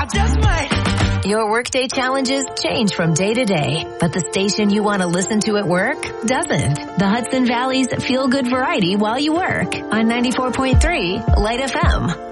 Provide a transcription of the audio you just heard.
just might. Your workday challenges change from day to day, but the station you want to listen to at work doesn't. The Hudson Valley's Feel Good Variety while you work on 94.3 Light FM.